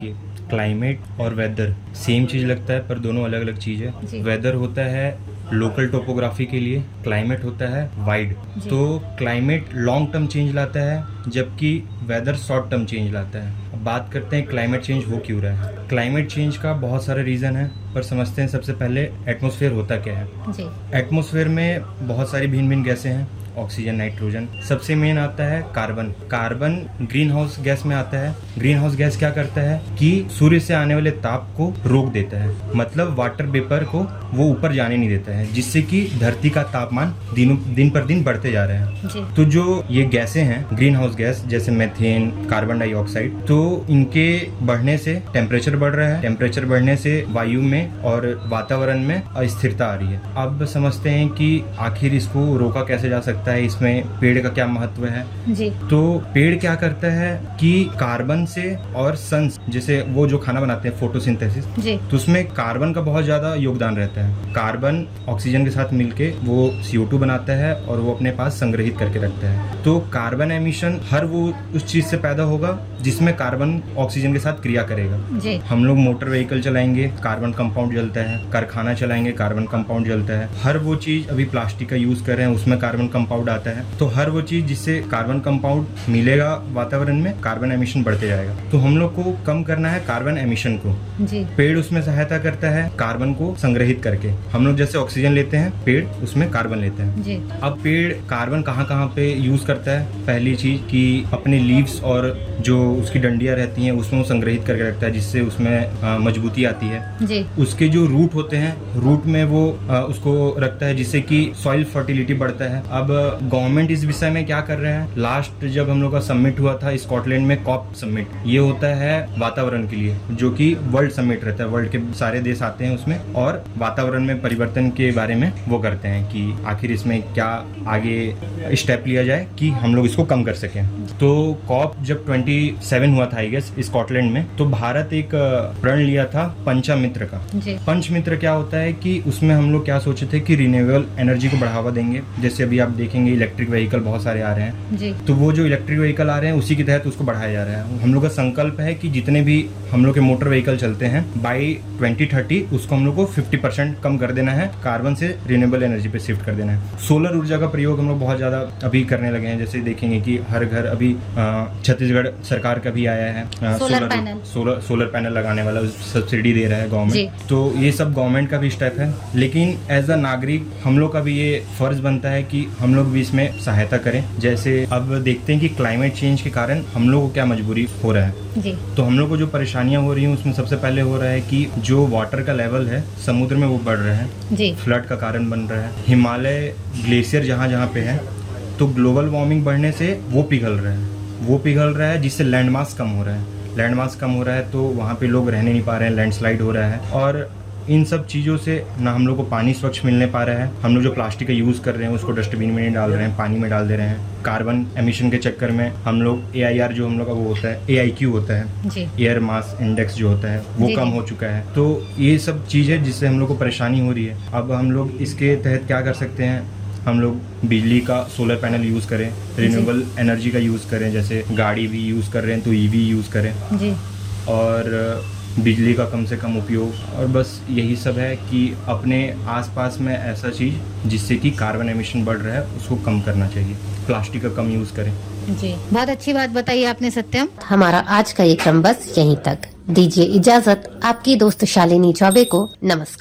Climate और weather same चीज़ लगता है पर दोनों अलग अलग चीज़ है। वेदर होता है लोकल टोपोग्राफी के लिए, क्लाइमेट होता है वाइड। तो क्लाइमेट लॉन्ग टर्म चेंज लाता है जबकि वेदर शॉर्ट टर्म चेंज लाता है। अब बात करते हैं क्लाइमेट चेंज हो क्यों रहा है। क्लाइमेट चेंज का बहुत सारे रीज़न है पर समझते हैं सबसे पहले एटमॉस्फेयर होता क्या है। एटमॉस्फेयर में बहुत सारी भिन्न भिन्न गैसें हैं, ऑक्सीजन, नाइट्रोजन। सबसे मेन आता है carbon. Carbon green house gas में आता है। ग्रीन हाउस गैस क्या करता है कि सूर्य से आने वाले ताप को रोक देता है, मतलब वाटर वेपर को वो ऊपर जाने नहीं देता है, जिससे कि धरती का तापमान दिन पर दिन बढ़ते जा रहे हैं। तो जो ये गैसें हैं ग्रीन हाउस गैस, जैसे मेथेन, कार्बन डाइऑक्साइड, तो इनके बढ़ने से टेम्परेचर बढ़ रहा है। टेम्परेचर बढ़ने से वायु में और वातावरण में अस्थिरता आ रही है। अब समझते हैं कि आखिर इसको रोका कैसे जा सकता है, इसमें पेड़ का क्या महत्व है। तो पेड़ क्या करता है कि कार्बन से और सन, जैसे वो जो खाना बनाते हैं फोटोसिंथेसिस, तो उसमें कार्बन का बहुत ज्यादा योगदान रहता है। कार्बन ऑक्सीजन के साथ मिलके वो CO2 बनाता है और वो अपने पास संग्रहित करके रखता है। तो कार्बन एमिशन हर वो उस चीज से पैदा होगा जिसमें कार्बन ऑक्सीजन के साथ क्रिया करेगा। हम लोग मोटर व्हीकल चलाएंगे, कार्बन कंपाउंड जलता है। कारखाना चलाएंगे, कार्बन कंपाउंड जलता है। हर वो चीज, अभी प्लास्टिक का यूज कर रहे हैं, उसमें कार्बन कंपाउंड आता है। तो हर वो चीज जिससे कार्बन कंपाउंड मिलेगा वातावरण में, कार्बन एमिशन बढ़ते जाएगा। तो हम लोग को कम करना है कार्बन एमिशन को। पेड़ उसमें सहायता करता है कार्बन को संग्रहित करके। हम लोग जैसे ऑक्सीजन लेते हैं, पेड़ उसमें कार्बन लेते हैं। अब पेड़ कार्बन कहाँ कहाँ पे यूज करता है। पहली चीज कि अपने लीव्स और जो उसकी डंडियां रहती हैं उसमें वो संग्रहित करके रखता है, जिससे उसमें मजबूती आती है। उसके जो रूट होते हैं, रूट में वो उसको रखता है जिससे कि सॉइल फर्टिलिटी बढ़ता है। अब गवर्नमेंट इस विषय में क्या कर रहे हैं, लास्ट जब हम लोग का समिट हुआ था स्कॉटलैंड में, कॉप समिट, ये होता है वातावरण के लिए, जो कि वर्ल्ड समिट रहता है। वर्ल्ड के सारे देश आते हैं उसमें और वातावरण में परिवर्तन के बारे में वो करते हैं कि आखिर इसमें क्या आगे स्टेप लिया जाए कि हम लोग इसको कम कर सकें। तो कॉप जब 27 हुआ था आई गेस स्कॉटलैंड में, तो भारत एक प्रण लिया था पंचमित्र का। पंचमित्र क्या होता है कि उसमें हम लोग क्या सोचे थे कि रिन्यूएबल एनर्जी को बढ़ावा देंगे। जैसे अभी आप देखेंगे इलेक्ट्रिक व्हीकल बहुत सारे आ रहे हैं, तो वो जो इलेक्ट्रिक व्हीकल आ रहे हैं उसी के तहत उसको बढ़ाया जा रहा है। हम लोग का संकल्प है कि जितने भी हम लोग के मोटर व्हीकल चलते हैं बाई 2030 उसको हम लोग को 50% कम कर देना है, कार्बन से रिन्यूएबल एनर्जी पे शिफ्ट कर देना है। सोलर ऊर्जा का प्रयोग हम लोग बहुत ज्यादा अभी करने लगे हैं। जैसे देखेंगे कि हर घर अभी छत्तीसगढ़ सरकार का भी आया है सोलर पैनल लगाने वाला, सब्सिडी दे रहा है गवर्नमेंट। तो ये सब गवर्नमेंट का भी स्टेप है, लेकिन एज अ नागरिक हम लोग का भी ये फर्ज बनता है कि हम लोग भी इसमें सहायता करें। जैसे अब देखते हैं कि क्लाइमेट चेंज के कारण हम लोग को क्या मजबूरी हो रहा है। तो हम लोग को जो परेशानियां हो रही हैं उसमें सबसे पहले हो रहा है कि जो वाटर का लेवल है समुद्र में वो बढ़ रहा है, फ्लड का कारण बन रहा है। हिमालय ग्लेशियर जहाँ जहाँ पे है, तो ग्लोबल वार्मिंग बढ़ने से वो पिघल रहा है जिससे लैंड मास कम हो रहा है। लैंड मास कम हो रहा है तो वहाँ पे लोग रहने नहीं पा रहे हैं, लैंडस्लाइड हो रहा है। और इन सब चीज़ों से ना हम लोग को पानी स्वच्छ मिलने पा रहा है। हम लोग जो प्लास्टिक का यूज़ कर रहे हैं उसको डस्टबिन में नहीं डाल रहे हैं, पानी में डाल दे रहे हैं। कार्बन एमिशन के चक्कर में हम लोग AIR जो हम लोग का वो होता है, AIQ होता है, एयर मास इंडेक्स जो होता है वो कम हो चुका है। तो ये सब चीज़ है जिससे हम लोग को परेशानी हो रही है। अब हम लोग इसके तहत क्या कर सकते हैं, हम लोग बिजली का सोलर पैनल यूज़ करें, रिन्यूएबल एनर्जी का यूज़ करें। जैसे गाड़ी भी यूज़ कर रहे हैं तो EV यूज़ करें, और बिजली का कम से कम उपयोग। और बस यही सब है कि अपने आसपास में ऐसा चीज़ जिससे कि कार्बन एमिशन बढ़ रहा है उसको कम करना चाहिए। प्लास्टिक का कम यूज़ करें। बहुत अच्छी बात बताई आपने सत्यम। हमारा आज का ये क्रम बस यहीं तक। दीजिए इजाजत आपकी दोस्त शालिनी चौबे को। नमस्कार।